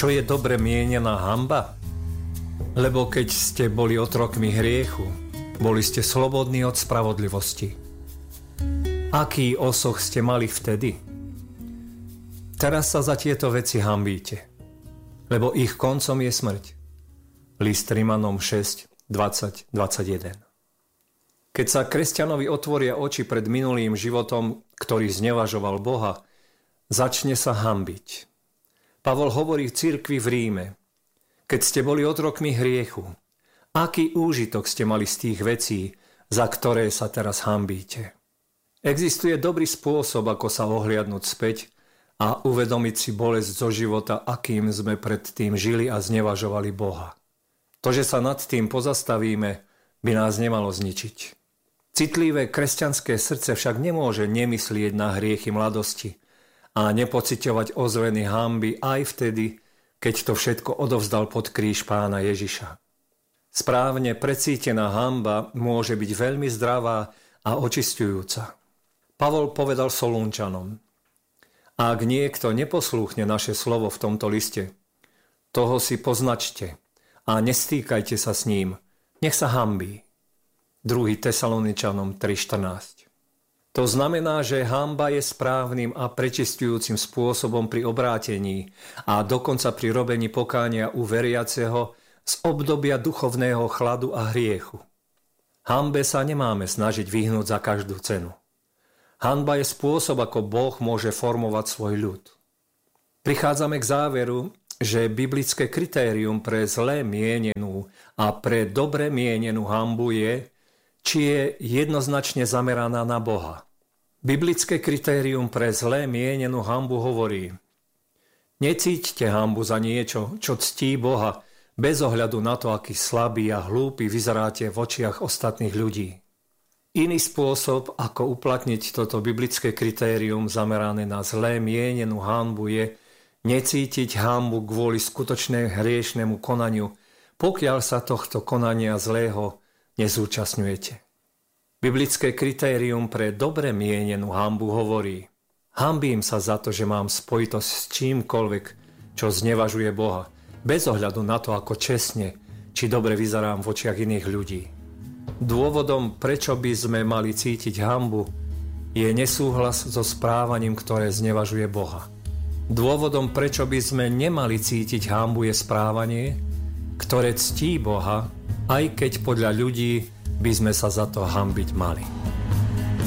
Čo je dobre mienená hanba? Lebo keď ste boli otrokmi hriechu, boli ste slobodní od spravodlivosti. Aký osoch ste mali vtedy? Teraz sa za tieto veci hanbíte, lebo ich koncom je smrť. List Rimanom 6, 20, 21. Keď sa kresťanovi otvoria oči pred minulým životom, ktorý znevažoval Boha, začne sa hanbiť. Pavol hovorí v cirkvi v Ríme: keď ste boli otrokmi hriechu, aký úžitok ste mali z tých vecí, za ktoré sa teraz hanbíte? Existuje dobrý spôsob, ako sa ohliadnúť späť a uvedomiť si bolesť zo života, akým sme predtým žili a znevažovali Boha. To, že sa nad tým pozastavíme, by nás nemalo zničiť. Citlivé kresťanské srdce však nemôže nemyslieť na hriechy mladosti a nepociťovať ozveny hanby aj vtedy, keď to všetko odovzdal pod kríž Pána Ježiša. Správne precítená hanba môže byť veľmi zdravá a očisťujúca. Pavol povedal Solúnčanom: ak niekto neposlúchne naše slovo v tomto liste, toho si poznačte a nestýkajte sa s ním, nech sa hanbí. 2. Tesaloničanom 3.14. To znamená, že hanba je správnym a prečisťujúcim spôsobom pri obrátení a dokonca pri robení pokánia u veriaceho z obdobia duchovného chladu a hriechu. Hanbe sa nemáme snažiť vyhnúť za každú cenu. Hanba je spôsob, ako Boh môže formovať svoj ľud. Prichádzame k záveru, že biblické kritérium pre zle mienenú a pre dobre mienenú hanbu je, či je jednoznačne zameraná na Boha. Biblické kritérium pre zlé mienenú hanbu hovorí: necíťte hanbu za niečo, čo ctí Boha, bez ohľadu na to, aký slabý a hlúpy vyzeráte v očiach ostatných ľudí. Iný spôsob, ako uplatniť toto biblické kritérium zamerané na zlé mienenú hanbu, je necítiť hanbu kvôli skutočnému hriešnemu konaniu, pokiaľ sa tohto konania zlého nezúčastňujete. Biblické kritérium pre dobre mienenú hanbu hovorí: hanbím sa za to, že mám spojitosť s čímkoľvek, čo znevažuje Boha, bez ohľadu na to, ako čestne či dobre vyzerám v očiach iných ľudí. Dôvodom, prečo by sme mali cítiť hanbu, je nesúhlas so správaním, ktoré znevažuje Boha. Dôvodom, prečo by sme nemali cítiť hanbu, je správanie, ktoré ctí Boha, aj keď podľa ľudí by sme sa za to hanbiť mali.